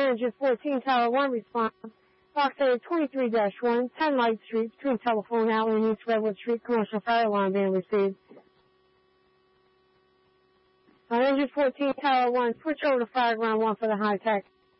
Engine 14, Tower 1, response. Fox Area 23-1, 10 Light Street, between Telephone Alley and East Redwood Street, commercial fire alarm being received. Engine 14, Tower 1, switch over to Fire Ground 1 for the high tech.